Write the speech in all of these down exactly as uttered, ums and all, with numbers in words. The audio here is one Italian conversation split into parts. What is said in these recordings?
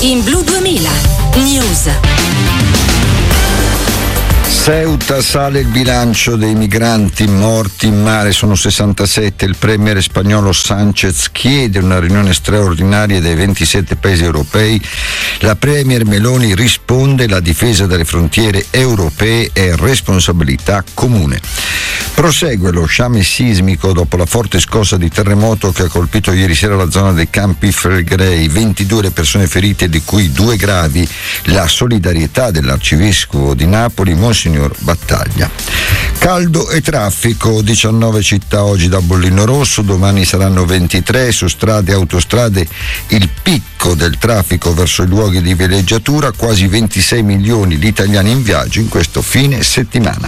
in Blu duemila News. Ceuta sale il bilancio dei migranti morti in mare, sono sessantasette. Il premier spagnolo Sánchez chiede una riunione straordinaria dei ventisette paesi europei. La premier Meloni risponde: la difesa delle frontiere europee è responsabilità comune. Prosegue lo sciame sismico dopo la forte scossa di terremoto che ha colpito ieri sera la zona dei Campi Flegrei. ventidue le persone ferite, di cui due gravi. La solidarietà dell'arcivescovo di Napoli, Monsignor Battaglia. Caldo e traffico, diciannove città oggi da bollino rosso, domani saranno ventitré. Su strade e autostrade il picco del traffico verso i luoghi di villeggiatura, quasi ventisei milioni di italiani in viaggio in questo fine settimana.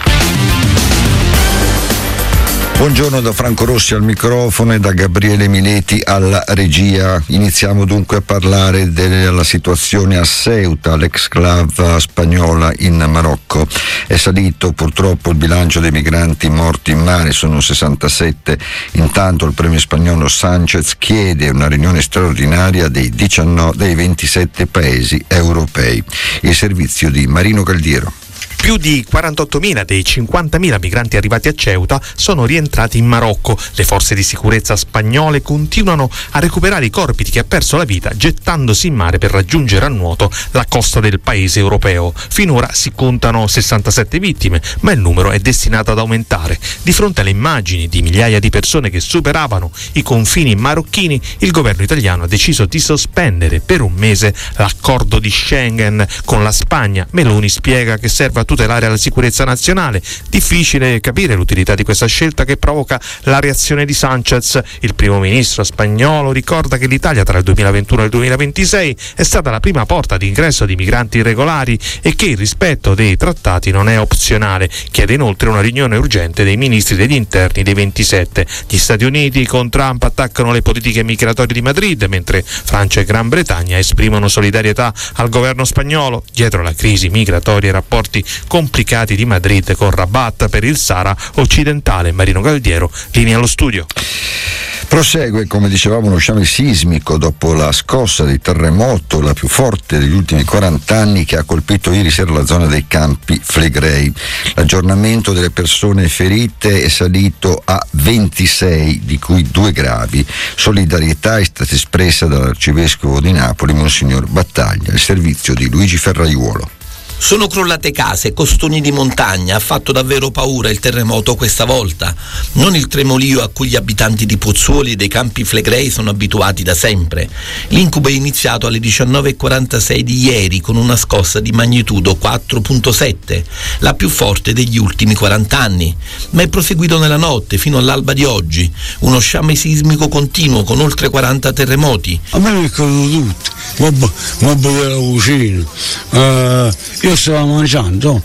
Buongiorno da Franco Rossi al microfono e da Gabriele Mileti alla regia. Iniziamo dunque a parlare della situazione a Ceuta, l'exclave spagnola in Marocco. È salito purtroppo il bilancio dei migranti morti in mare, sono sessantasette. Intanto il premier spagnolo Sánchez chiede una riunione straordinaria dei, diciannove, dei ventisette paesi europei. Il servizio di Marino Galdiero. Più di quarantottomila dei cinquantamila migranti arrivati a Ceuta sono rientrati in Marocco. Le forze di sicurezza spagnole continuano a recuperare i corpi di chi ha perso la vita gettandosi in mare per raggiungere a nuoto la costa del paese europeo. Finora si contano sessantasette vittime, ma il numero è destinato ad aumentare. Di fronte alle immagini di migliaia di persone che superavano i confini marocchini, il governo italiano ha deciso di sospendere per un mese l'accordo di Schengen con la Spagna. Meloni spiega che serve a tutelare la sicurezza nazionale. Difficile capire l'utilità di questa scelta che provoca la reazione di Sánchez. Il primo ministro spagnolo ricorda che l'Italia tra il duemilaventuno e il duemilaventisei è stata la prima porta d'ingresso di migranti irregolari e che il rispetto dei trattati non è opzionale. Chiede inoltre una riunione urgente dei ministri degli interni dei ventisette. Gli Stati Uniti con Trump attaccano le politiche migratorie di Madrid, mentre Francia e Gran Bretagna esprimono solidarietà al governo spagnolo. Dietro la crisi migratoria e rapporti complicati di Madrid con Rabat per il Sahara occidentale. Marino Galdiero, linea allo studio. Prosegue, come dicevamo, lo sciame sismico dopo la scossa di terremoto, la più forte degli ultimi quaranta anni, che ha colpito ieri sera la zona dei Campi Flegrei. L'aggiornamento delle persone ferite è salito a ventisei, di cui due gravi. Solidarietà è stata espressa dall'arcivescovo di Napoli, Monsignor Battaglia. Il servizio di Luigi Ferraiuolo. Sono crollate case, costoni di montagna, ha fatto davvero paura il terremoto questa volta. Non il tremolio a cui gli abitanti di Pozzuoli e dei Campi Flegrei sono abituati da sempre. L'incubo è iniziato alle diciannove e quarantasei di ieri con una scossa di magnitudo quattro virgola sette, la più forte degli ultimi quaranta anni, ma è proseguito nella notte fino all'alba di oggi. Uno sciame sismico continuo con oltre quaranta terremoti. A me mi è caduto tutto, mobile della cucina, uh, io stavo mangiando,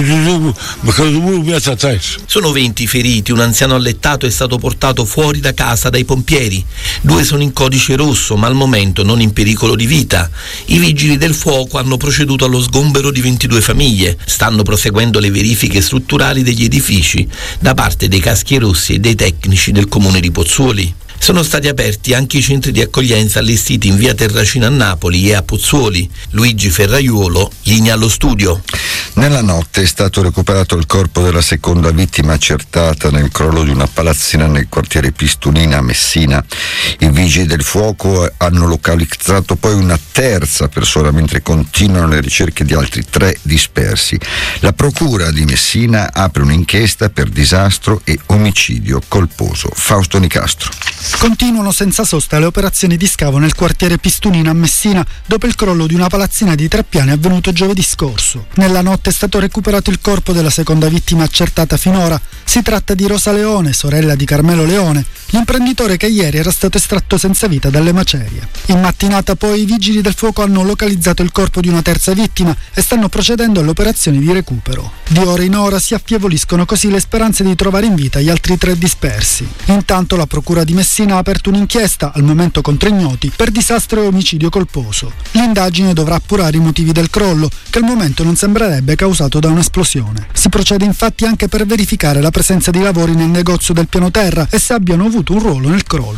sono venti feriti, un anziano allettato è stato portato fuori da casa dai pompieri, due sono in codice rosso ma al momento non in pericolo di vita. I vigili del fuoco hanno proceduto allo sgombero di ventidue famiglie, stanno proseguendo le verifiche strutturali degli edifici da parte dei caschi rossi e dei tecnici del comune di Pozzuoli. Sono stati aperti anche i centri di accoglienza allestiti in via Terracina a Napoli e a Pozzuoli. Luigi Ferraiuolo, linea allo studio. Nella notte è stato recuperato il corpo della seconda vittima accertata nel crollo di una palazzina nel quartiere Pistunina a Messina. I vigili del fuoco hanno localizzato poi una terza persona, mentre continuano le ricerche di altri tre dispersi. La procura di Messina apre un'inchiesta per disastro e omicidio colposo. Fausto Nicastro. Continuano senza sosta le operazioni di scavo nel quartiere Pistunina a Messina dopo il crollo di una palazzina di tre piani avvenuto giovedì scorso. Nella notte è stato recuperato il corpo della seconda vittima accertata finora. Si tratta di Rosa Leone, sorella di Carmelo Leone, l'imprenditore che ieri era stato estratto senza vita dalle macerie. In mattinata poi i vigili del fuoco hanno localizzato il corpo di una terza vittima e stanno procedendo alle operazioni di recupero. Di ora in ora si affievoliscono così le speranze di trovare in vita gli altri tre dispersi. Intanto la procura di Messina ha aperto un'inchiesta, al momento contro ignoti, per disastro e omicidio colposo. L'indagine dovrà appurare i motivi del crollo, che al momento non sembrerebbe causato da un'esplosione. Si procede infatti anche per verificare la presenza di lavori nel negozio del piano terra e se abbiano avuto un ruolo nel crollo.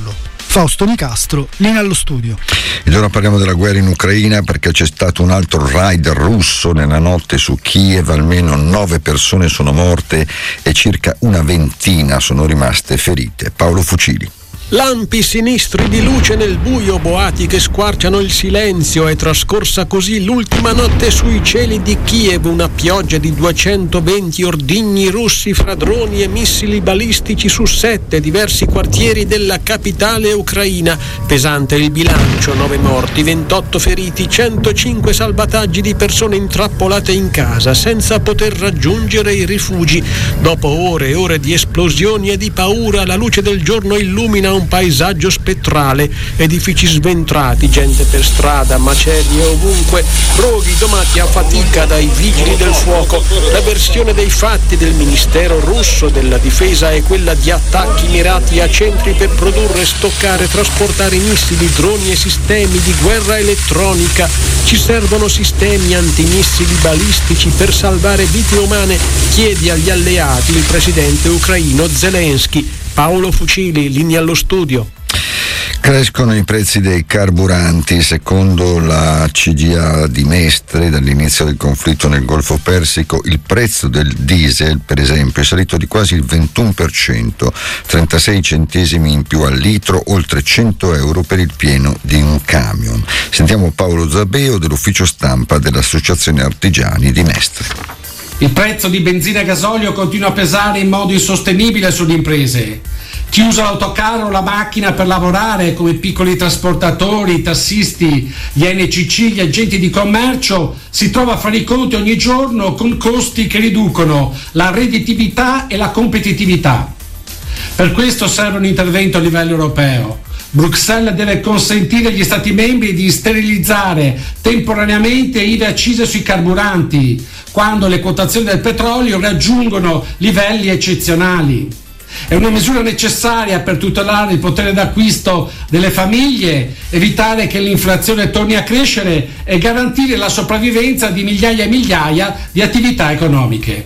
Fausto Nicastro, linea allo studio. Ed ora parliamo della guerra in Ucraina, perché c'è stato un altro raid russo nella notte su Kiev, almeno nove persone sono morte e circa una ventina sono rimaste ferite. Paolo Fucili. Lampi sinistri di luce nel buio, boati che squarciano il silenzio. È trascorsa così l'ultima notte sui cieli di Kiev, una pioggia di duecentoventi ordigni russi fra droni e missili balistici su sette diversi quartieri della capitale ucraina. Pesante il bilancio: nove morti, ventotto feriti, centocinque salvataggi di persone intrappolate in casa senza poter raggiungere i rifugi. Dopo ore e ore di esplosioni e di paura, la luce del giorno illumina un un paesaggio spettrale, edifici sventrati, gente per strada, macerie ovunque, roghi domati a fatica dai vigili del fuoco. La versione dei fatti del Ministero russo della difesa è quella di attacchi mirati a centri per produrre, stoccare, trasportare missili, droni e sistemi di guerra elettronica. Ci servono sistemi antimissili balistici per salvare vite umane, chiede agli alleati il presidente ucraino Zelensky. Paolo Fucili, linea allo studio. Crescono i prezzi dei carburanti. Secondo la C G A di Mestre, dall'inizio del conflitto nel Golfo Persico, il prezzo del diesel, per esempio, è salito di quasi il ventuno per cento, trentasei centesimi in più al litro, oltre cento euro per il pieno di un camion. Sentiamo Paolo Zabeo dell'ufficio stampa dell'Associazione Artigiani di Mestre. Il prezzo di benzina e gasolio continua a pesare in modo insostenibile sulle imprese. Chi usa l'autocarro o la macchina per lavorare, come piccoli trasportatori, i tassisti, gli N C C, gli agenti di commercio, si trova a fare i conti ogni giorno con costi che riducono la redditività e la competitività. Per questo serve un intervento a livello europeo. Bruxelles deve consentire agli Stati membri di sterilizzare temporaneamente I V A accise sui carburanti quando le quotazioni del petrolio raggiungono livelli eccezionali. È una misura necessaria per tutelare il potere d'acquisto delle famiglie, evitare che l'inflazione torni a crescere e garantire la sopravvivenza di migliaia e migliaia di attività economiche.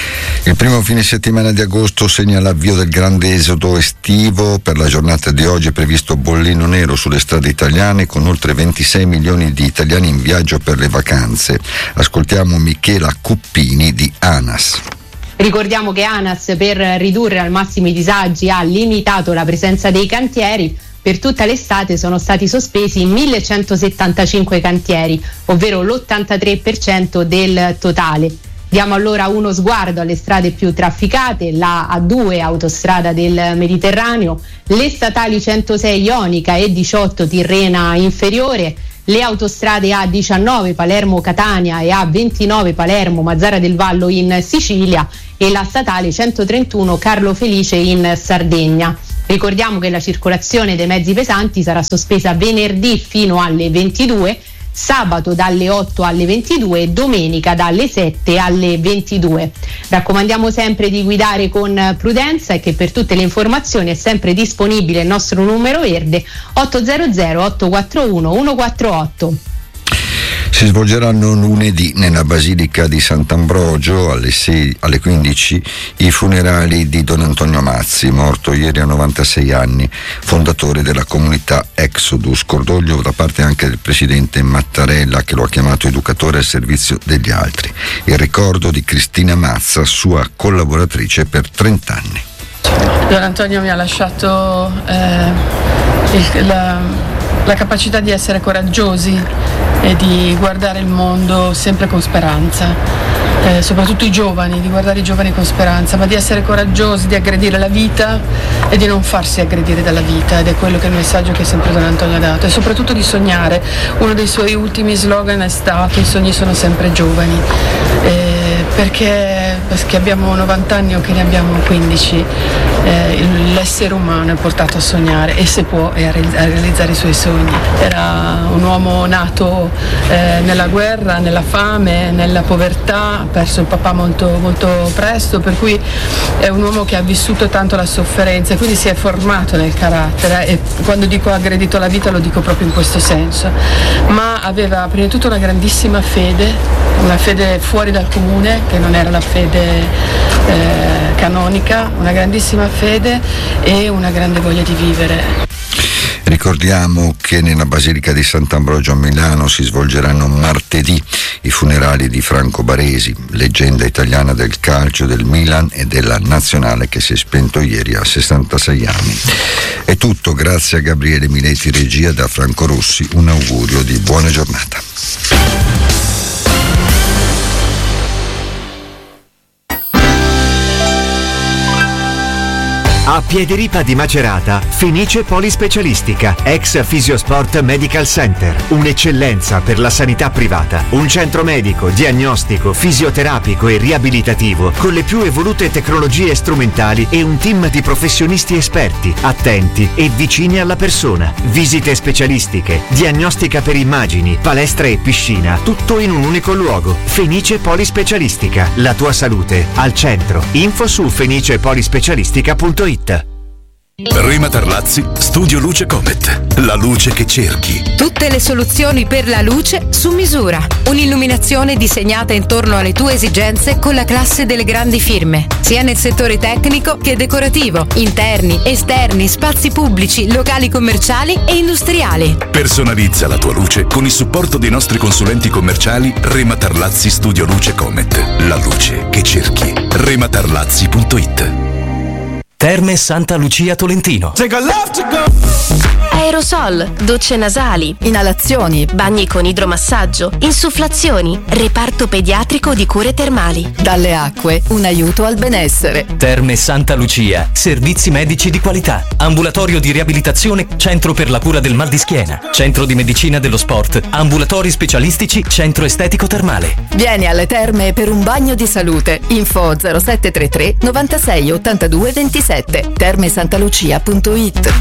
Il primo fine settimana di agosto segna l'avvio del grande esodo estivo. Per la giornata di oggi è previsto bollino nero sulle strade italiane, con oltre ventisei milioni di italiani in viaggio per le vacanze. Ascoltiamo Michela Cuppini di ANAS. Ricordiamo che ANAS, per ridurre al massimo i disagi, ha limitato la presenza dei cantieri. Per tutta l'estate sono stati sospesi millecentosettantacinque cantieri, ovvero l'ottantatré per cento del totale. Diamo allora uno sguardo alle strade più trafficate: la A due, autostrada del Mediterraneo, le statali centosei Ionica e diciotto Tirrena Inferiore, le autostrade A diciannove Palermo-Catania e A ventinove Palermo-Mazzara del Vallo in Sicilia e la statale centotrentuno Carlo Felice in Sardegna. Ricordiamo che la circolazione dei mezzi pesanti sarà sospesa venerdì fino alle ventidue, sabato dalle otto alle ventidue e domenica dalle sette alle ventidue. Raccomandiamo sempre di guidare con prudenza e che per tutte le informazioni è sempre disponibile il nostro numero verde ottocento otto quattro uno uno quattro otto. Si svolgeranno lunedì nella Basilica di Sant'Ambrogio alle, sei, alle quindici i funerali di Don Antonio Mazzi, morto ieri a novantasei anni, fondatore della comunità Exodus. Cordoglio da parte anche del presidente Mattarella, che lo ha chiamato educatore al servizio degli altri. Il ricordo di Cristina Mazza, sua collaboratrice per trenta anni. Don Antonio mi ha lasciato eh, il, la, la capacità di essere coraggiosi e di guardare il mondo sempre con speranza, eh, soprattutto i giovani, di guardare i giovani con speranza, ma di essere coraggiosi, di aggredire la vita e di non farsi aggredire dalla vita, ed è quello che è il messaggio che sempre Don Antonio ha dato, e soprattutto di sognare. Uno dei suoi ultimi slogan è stato: i sogni sono sempre giovani, eh, perché, perché abbiamo novanta anni o che ne abbiamo quindici, eh, l'essere umano è portato a sognare, e se può, e a, realiz- a realizzare i suoi sogni. Era un uomo nato eh, nella guerra, nella fame, nella povertà, ha perso il papà molto, molto presto, per cui è un uomo che ha vissuto tanto la sofferenza e quindi si è formato nel carattere, e quando dico aggredito la vita lo dico proprio in questo senso. Ma aveva prima di tutto una grandissima fede, una fede fuori dal comune, che non era la fede eh, canonica, una grandissima fede e una grande voglia di vivere. Ricordiamo che nella Basilica di Sant'Ambrogio a Milano si svolgeranno martedì i funerali di Franco Baresi, leggenda italiana del calcio, del Milan e della Nazionale, che si è spento ieri a sessantasei anni. È tutto, grazie a Gabriele Mileti regia, da Franco Rossi un augurio di buona giornata. A Piediripa di Macerata, Fenice Polispecialistica, ex Fisiosport Medical Center, un'eccellenza per la sanità privata, un centro medico, diagnostico, fisioterapico e riabilitativo con le più evolute tecnologie strumentali e un team di professionisti esperti, attenti e vicini alla persona. Visite specialistiche, diagnostica per immagini, palestra e piscina, tutto in un unico luogo. Fenice Polispecialistica, la tua salute al centro. Info su fenicepolispecialistica punto it. Rema Tarlazzi, Studio Luce Comet. La luce che cerchi. Tutte le soluzioni per la luce su misura. Un'illuminazione disegnata intorno alle tue esigenze con la classe delle grandi firme, sia nel settore tecnico che decorativo, interni, esterni, spazi pubblici, locali commerciali e industriali. Personalizza la tua luce con il supporto dei nostri consulenti commerciali Rema Tarlazzi Studio Luce Comet. La luce che cerchi. rema tarlazzi punto it. Terme Santa Lucia Tolentino. Aerosol, docce nasali, inalazioni, bagni con idromassaggio, insufflazioni, reparto pediatrico di cure termali. Dalle acque, un aiuto al benessere. Terme Santa Lucia, servizi medici di qualità, ambulatorio di riabilitazione, centro per la cura del mal di schiena, centro di medicina dello sport, ambulatori specialistici, centro estetico termale. Vieni alle terme per un bagno di salute. Info zero sette tre tre novantasei ottantadue ventisette. termesantalucia punto it.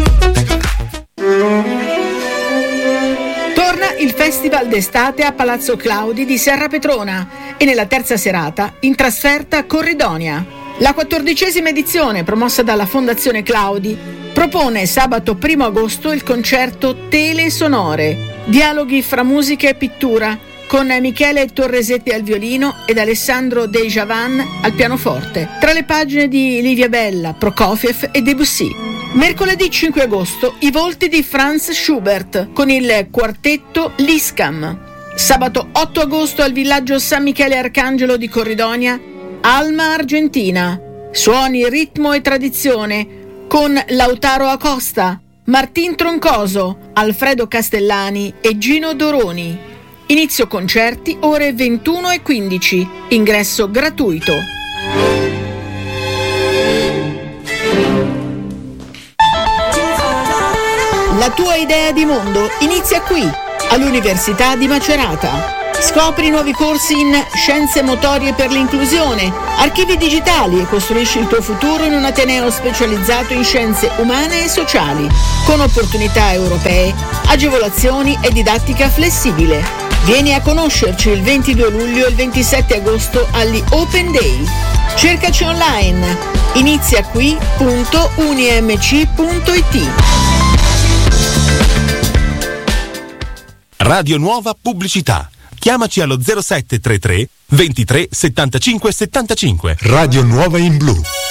Torna il Festival d'estate a Palazzo Claudi di Serra Petrona e nella terza serata in trasferta a Corridonia. La quattordicesima edizione, promossa dalla Fondazione Claudi, propone sabato primo agosto il concerto Tele Sonore, dialoghi fra musica e pittura, con Michele Torresetti al violino ed Alessandro De Javan al pianoforte, tra le pagine di Livia Bella, Prokofiev e Debussy. Mercoledì cinque agosto i volti di Franz Schubert con il quartetto Liscam. Sabato otto agosto al villaggio San Michele Arcangelo di Corridonia, Alma Argentina. Suoni, ritmo e tradizione con Lautaro Acosta, Martin Troncoso, Alfredo Castellani e Gino Doroni. Inizio concerti ore ventuno e quindici. Ingresso gratuito. La tua idea di mondo inizia qui, all'Università di Macerata. Scopri nuovi corsi in Scienze Motorie per l'Inclusione, archivi digitali e costruisci il tuo futuro in un ateneo specializzato in scienze umane e sociali, con opportunità europee, agevolazioni e didattica flessibile. Vieni a conoscerci il ventidue luglio e il ventisette agosto agli Open Day. Cercaci online, inizia qui punto unimc punto it. Radio Nuova Pubblicità. Chiamaci allo zero sette tre tre ventitré settantacinque settantacinque. Radio Nuova in blu.